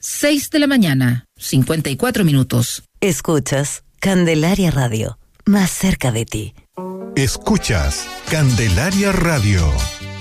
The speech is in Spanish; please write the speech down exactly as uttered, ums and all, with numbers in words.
seis de la mañana, cincuenta y cuatro minutos. Escuchas Candelaria Radio, más cerca de ti. Escuchas Candelaria Radio.